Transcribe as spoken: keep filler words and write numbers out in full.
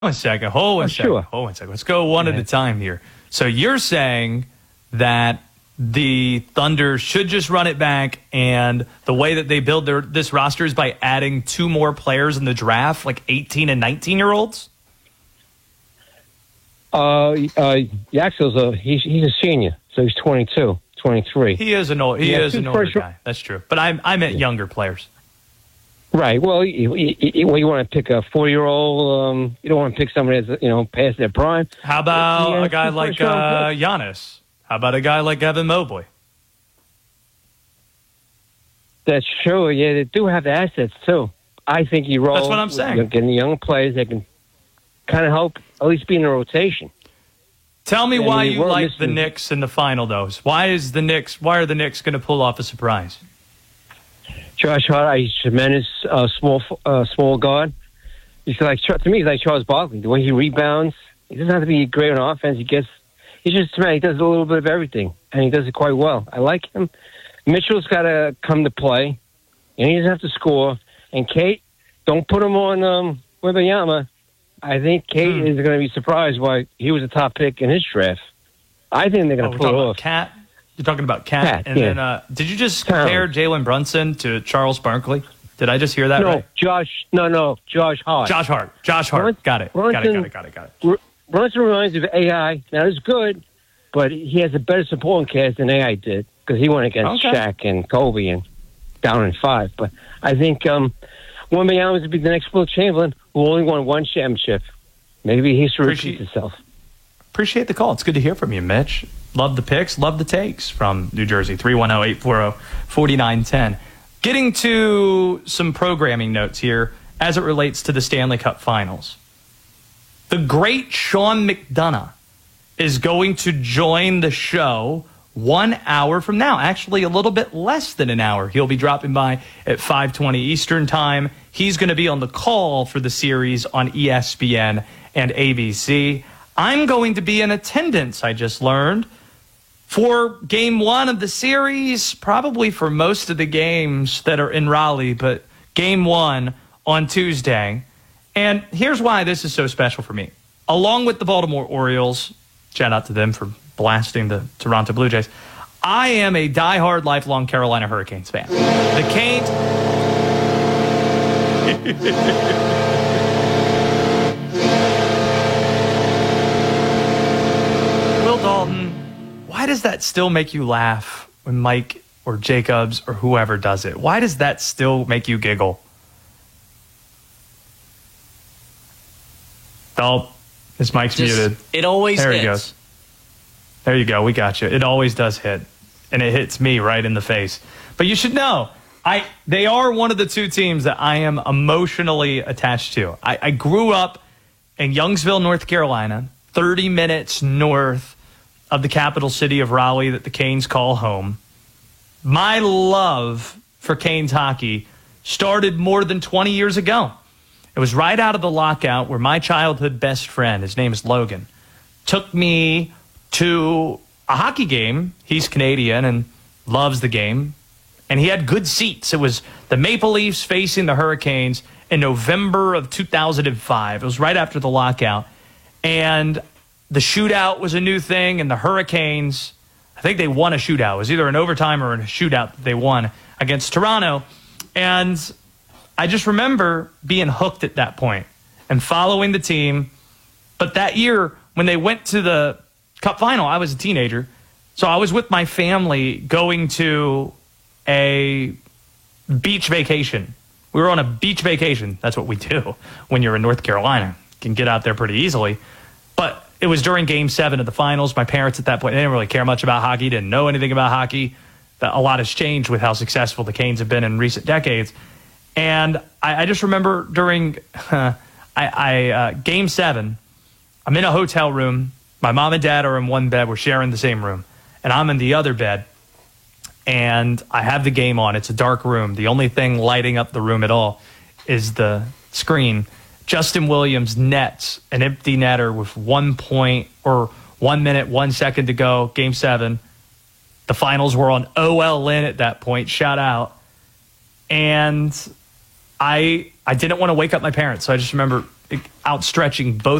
One second. Hold one oh, second. Sure. Hold one second. Let's go one yeah. at a time here. So you're saying that the Thunder should just run it back, and the way that they build their this roster is by adding two more players in the draft, like eighteen and nineteen year olds? Uh, uh, Yaxel's a he's he's a senior, so he's twenty-two, twenty-three. He is an old he, he is an older guy. That's true. But I I meant younger players. Right. Well, you, you, you, well, you want to pick a four-year-old. Um, you don't want to pick somebody that's, you know, past their prime. How about yeah, a guy like uh, Giannis? How about a guy like Evan Mobley? That's true. Yeah, they do have the assets too. I think you roll. That's what I'm saying. With, getting young players that can kind of help at least be in the rotation. Tell me and why you like missing. the Knicks in the final, though. Why is the Knicks? Why are the Knicks going to pull off a surprise? Josh Hart, he's tremendous uh, small uh, small guard. He's like to me, he's like Charles Barkley. The way he rebounds, he doesn't have to be great on offense. He gets, he's just he does a little bit of everything, and he does it quite well. I like him. Mitchell's got to come to play, and he doesn't have to score. And Kate, don't put him on um, Wembanyama. I think Kate hmm. is going to be surprised why he was a top pick in his draft. I think they're going to oh, pull it off. Cat. You're talking about Cat, Cat and yeah. then uh, did you just compare Jalen Brunson to Charles Barkley? Did I just hear that no, right? Josh. No, no, Josh Hart. Josh Hart. Josh Hart. Brunson, got it. Brunson, got it. Got it. Got it. Got it. Brunson reminds me of A I. Now it's good, but he has a better supporting cast than A I did because he went against okay. Shaq and Kobe and down in five. But I think um, Wembanyama is to be the next Will Chamberlain, who only won one championship. Maybe history repeats itself. Appreciate the call. It's good to hear from you, Mitch. Love the picks, love the takes from New Jersey, three one zero, eight four zero, four nine one zero. Getting to some programming notes here as it relates to the Stanley Cup Finals. The great Sean McDonough is going to join the show one hour from now. Actually, a little bit less than an hour. He'll be dropping by at five twenty Eastern Time. He's going to be on the call for the series on E S P N and A B C. I'm going to be in attendance, I just learned, for game one of the series, probably for most of the games that are in Raleigh, but game one on Tuesday. And here's why this is so special for me. Along with the Baltimore Orioles, shout out to them for blasting the Toronto Blue Jays, I am a diehard lifelong Carolina Hurricanes fan. The Canes... Will Dalton, why does that still make you laugh when Mike or Jacobs or whoever does it? Why does that still make you giggle? Oh, his mic's Just, muted. It always there hits. There he goes. There you go. We got you. It always does hit. And it hits me right in the face. But you should know, I they are one of the two teams that I am emotionally attached to. I, I grew up in Youngsville, North Carolina, thirty minutes north of the capital city of Raleigh that the Canes call home. My love for Canes hockey started more than twenty years ago. It was right out of the lockout where my childhood best friend, his name is Logan, took me to a hockey game. He's Canadian and loves the game. And he had good seats. It was the Maple Leafs facing the Hurricanes in November of two thousand five. It was right after the lockout. And the shootout was a new thing. And the Hurricanes, I think they won a shootout. It was either an overtime or a shootout that they won against Toronto. And I just remember being hooked at that point and following the team. But that year, when they went to the Cup final, I was a teenager. So I was with my family going to a beach vacation. We were on a beach vacation. That's what we do when you're in North Carolina. You can get out there pretty easily. But it was during game seven of the finals. My parents at that point, they didn't really care much about hockey, didn't know anything about hockey. A lot has changed with how successful the Canes have been in recent decades. And I, I just remember during uh, I, I uh, game seven, I'm in a hotel room. My mom and dad are in one bed. We're sharing the same room. And I'm in the other bed. And I have the game on. It's a dark room. The only thing lighting up the room at all is the screen. Justin Williams nets an empty netter with one point or one minute, one second to go. Game seven. The finals were on O L N at that point. Shout out. And I I didn't want to wake up my parents. So I just remember outstretching both